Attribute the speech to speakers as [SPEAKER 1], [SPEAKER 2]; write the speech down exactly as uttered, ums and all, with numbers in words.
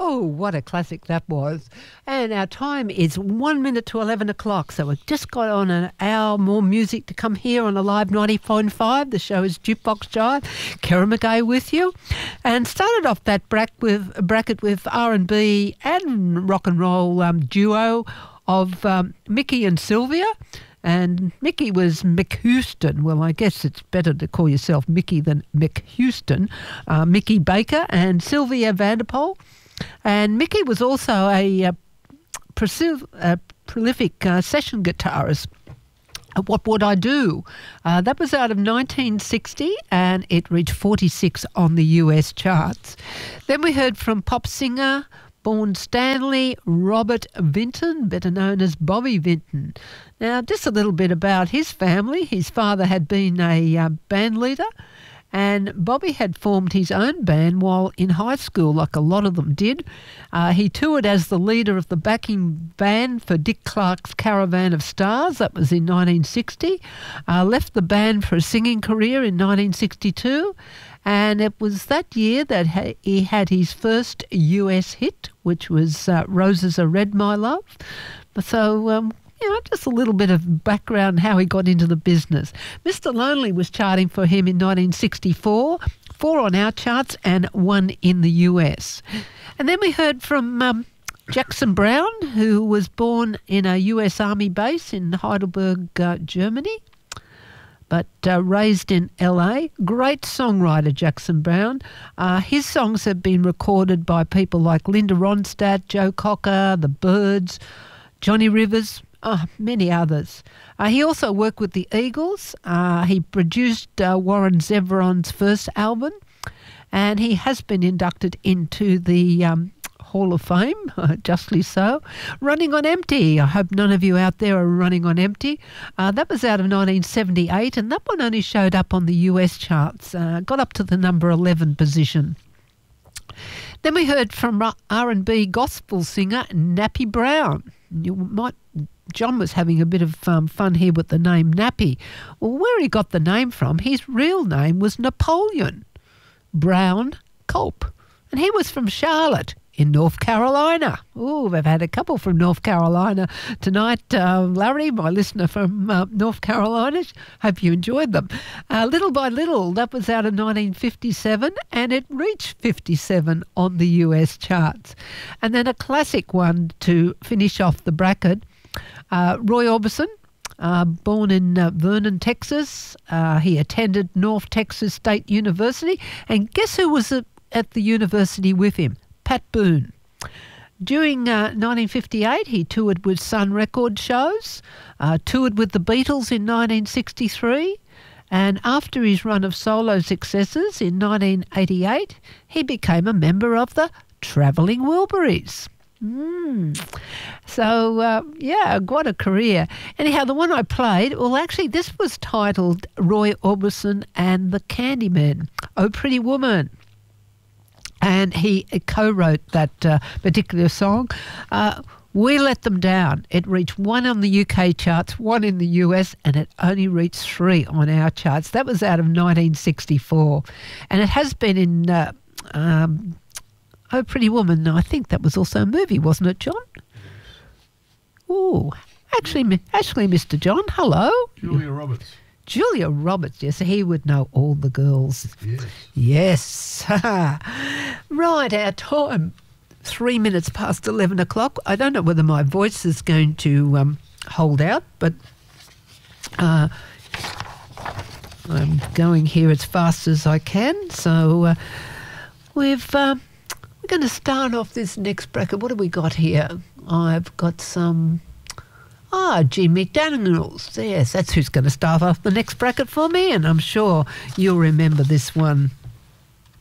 [SPEAKER 1] Oh, what a classic that was. And our time is one minute to eleven o'clock. So we've just got on an hour more music to come here on Alive ninety point five. The show is Jukebox Jive. Kerry McGay with you. And started off that bracket with, bracket with R and B and rock and roll um, duo of um, Mickey and Sylvia. And Mickey was Mick Houston. Well, I guess it's better to call yourself Mickey than Mick Houston. Uh, Mickey Baker and Sylvia Vanderpoel. And Mickey was also a, uh, persi- a prolific uh, session guitarist. What Would I Do? Uh, that was out of nineteen sixty and it reached forty-six on the U S charts. Then we heard from pop singer Born Stanley Robert Vinton, better known as Bobby Vinton. Now, just a little bit about his family. His father had been a uh, band leader, and Bobby had formed his own band while in high school, like a lot of them did. Uh, he toured as the leader of the backing band for Dick Clark's Caravan of Stars. That was in nineteen sixty. Uh, left the band for a singing career in nineteen sixty-two. And it was that year that he had his first U S hit, which was uh, Roses Are Red, My Love. So, um, you know, just a little bit of background how he got into the business. Mister Lonely was charting for him in nineteen sixty-four, four on our charts and one in the U S. And then we heard from um, Jackson Browne, who was born in a U S Army base in Heidelberg, uh, Germany, but uh, raised in L A. Great songwriter, Jackson Browne. Uh, his songs have been recorded by people like Linda Ronstadt, Joe Cocker, The Byrds, Johnny Rivers, oh, many others. Uh, he also worked with the Eagles. Uh, he produced uh, Warren Zevon's first album, and he has been inducted into the um, Hall of Fame, justly so. Running on Empty. I hope none of you out there are running on empty. Uh, that was out of nineteen seventy-eight, and that one only showed up on the U S charts. Uh, got up to the number eleven position. Then we heard from R and B gospel singer Nappy Brown. You might, John was having a bit of um, fun here with the name Nappy. Well, where he got the name from, his real name was Napoleon Brown Culp, and he was from Charlotte in North Carolina. Oh, we've had a couple from North Carolina tonight. Uh, Larry, my listener from uh, North Carolina, hope you enjoyed them. Uh, Little by Little, that was out of nineteen fifty-seven, and it reached fifty-seven on the U S charts. And then a classic one to finish off the bracket, uh, Roy Orbison. Uh, born in uh, Vernon, Texas. Uh, he attended North Texas State University, and guess who was at, at the university with him? Pat Boone. During uh, nineteen fifty-eight, he toured with Sun Record shows, uh, toured with the Beatles in nineteen sixty-three, and after his run of solo successes in nineteen eighty-eight, he became a member of the Travelling Wilburys. Mm. So, uh, yeah, what a career. Anyhow, the one I played, well, actually, this was titled Roy Orbison and the Candymen, Oh Pretty Woman. And he co-wrote that uh, particular song. Uh, we Let Them Down. It reached one on the U K charts, one in the U S, and it only reached three on our charts. That was out of nineteen sixty-four. And it has been in uh, um, Oh Pretty Woman. I think that was also a movie, wasn't it, John? Oh, actually, actually, Mister John, hello.
[SPEAKER 2] Julia Roberts.
[SPEAKER 1] Julia Roberts, yes, he would know all the girls.
[SPEAKER 2] Yes.
[SPEAKER 1] Yes. Right, our time, three minutes past eleven o'clock. I don't know whether my voice is going to um, hold out, but uh, I'm going here as fast as I can. So uh, we've, uh, we're going to start off this next bracket. What have we got here? I've got some... Ah, G. McDaniels. Yes, that's who's going to start off the next bracket for me, and I'm sure you'll remember this one